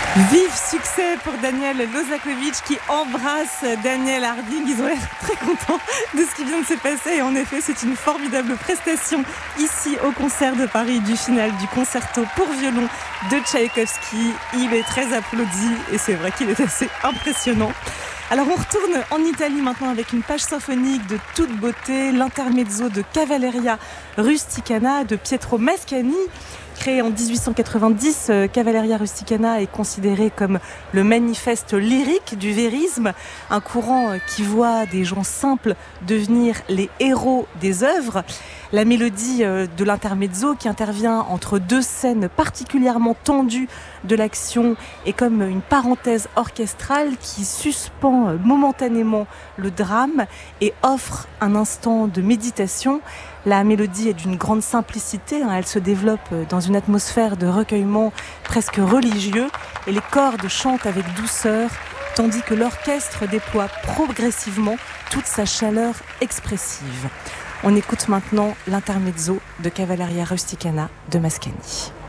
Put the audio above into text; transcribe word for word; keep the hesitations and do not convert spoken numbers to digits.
Vive succès pour Daniel Lozakovic qui embrasse Daniel Harding. Ils ont l'air très contents de ce qui vient de se passer. Et en effet, c'est une formidable prestation ici au concert de Paris du final du concerto pour violon de Tchaïkovski. Il est très applaudi et c'est vrai qu'il est assez impressionnant. Alors on retourne en Italie maintenant avec une page symphonique de toute beauté, l'intermezzo de Cavalleria Rusticana de Pietro Mascagni. Créé en dix-huit cent quatre-vingt-dix, Cavalleria Rusticana est considéré comme le manifeste lyrique du vérisme, un courant qui voit des gens simples devenir les héros des œuvres. La mélodie de l'intermezzo qui intervient entre deux scènes particulièrement tendues de l'action est comme une parenthèse orchestrale qui suspend momentanément le drame et offre un instant de méditation. La mélodie est d'une grande simplicité, hein, elle se développe dans une atmosphère de recueillement presque religieux et les cordes chantent avec douceur tandis que l'orchestre déploie progressivement toute sa chaleur expressive. On écoute maintenant l'intermezzo de Cavalleria Rusticana de Mascagni.